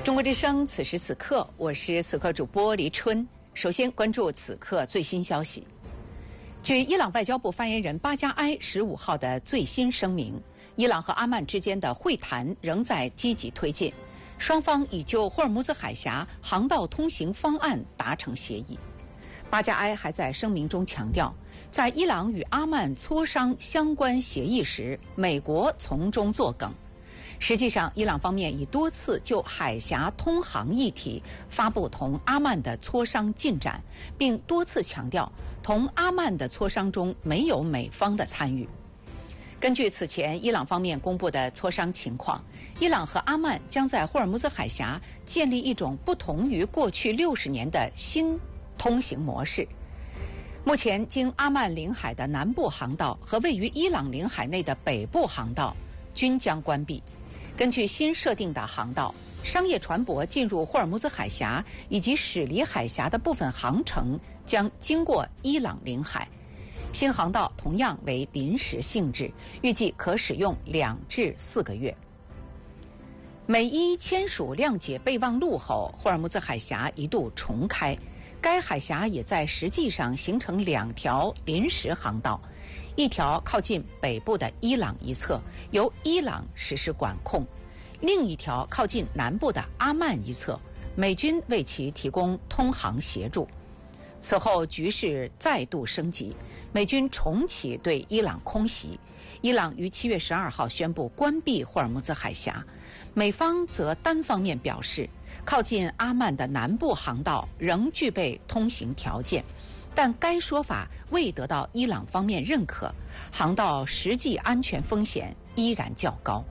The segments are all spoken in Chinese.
中国之声，此时此刻，我是此刻主播黎春。首先关注此刻最新消息。据伊朗外交部发言人巴加埃15号的最新声明，伊朗和阿曼之间的会谈仍在积极推进，双方已就霍尔木兹海峡航道通行方案达成协议。巴加埃还在声明中强调，在伊朗与阿曼磋商相关协议时，美国从中作梗。实际上，伊朗方面已多次就海峡通航议题发布同阿曼的磋商进展，并多次强调同阿曼的磋商中没有美方的参与。根据此前伊朗方面公布的磋商情况，伊朗和阿曼将在霍尔木兹海峡建立一种不同于过去60年的新通行模式。目前，经阿曼领海的南部航道和位于伊朗领海内的北部航道均将关闭。根据新设定的航道，商业船舶进入霍尔木兹海峡以及驶离海峡的部分航程将经过伊朗领海。新航道同样为临时性质，预计可使用2至4个月。美伊签署谅解备忘录后，霍尔木兹海峡一度重开，该海峡也在实际上形成2条临时航道。一条靠近北部的伊朗一侧，由伊朗实施管控；另一条靠近南部的阿曼一侧，美军为其提供通航协助。此后局势再度升级，美军重启对伊朗空袭。伊朗于7月12号宣布关闭霍尔木兹海峡，美方则单方面表示，靠近阿曼的南部航道仍具备通行条件。但该说法未得到伊朗方面认可，航道实际安全风险依然较高。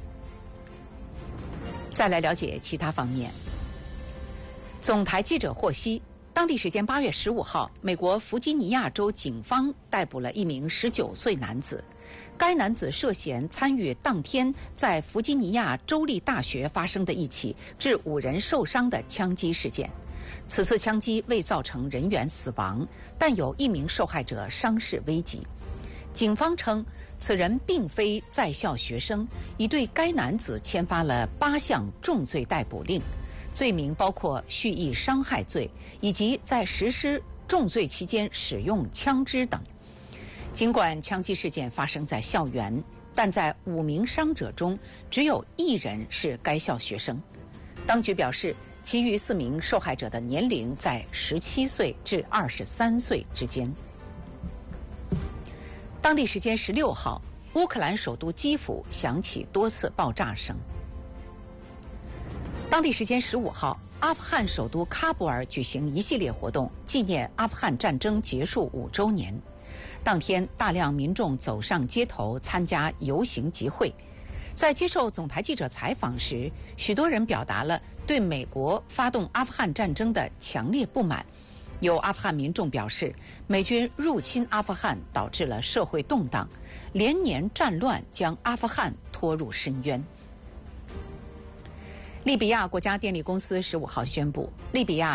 再来了解其他方面。总台记者获悉，当地时间8月15号，美国弗吉尼亚州警方逮捕了一名19岁男子。该男子涉嫌参与当天在弗吉尼亚州立大学发生的一起致5人受伤的枪击事件。此次枪击未造成人员死亡，但有1名受害者伤势危急。警方称，此人并非在校学生，已对该男子签发了8项重罪逮捕令，罪名包括蓄意伤害罪以及在实施重罪期间使用枪支等。尽管枪击事件发生在校园，但在5名伤者中，只有1人是该校学生。当局表示，其余4名受害者的年龄在17岁至23岁之间。当地时间16号，乌克兰首都基辅响起多次爆炸声。当地时间15号，阿富汗首都喀布尔举行一系列活动，纪念阿富汗战争结束5周年。当天，大量民众走上街头参加游行集会。在接受总台记者采访时，许多人表达了对美国发动阿富汗战争的强烈不满。有阿富汗民众表示，美军入侵阿富汗导致了社会动荡，连年战乱将阿富汗拖入深渊。利比亚国家电力公司15号宣布，利比亚